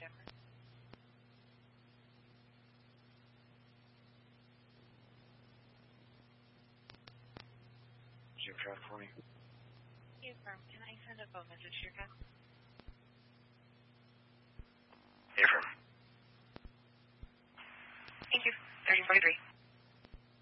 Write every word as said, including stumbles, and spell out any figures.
difference. Your code for me. Hey, firm, can I send a phone message to your car? Affirm. Thank you. thirty forty-three.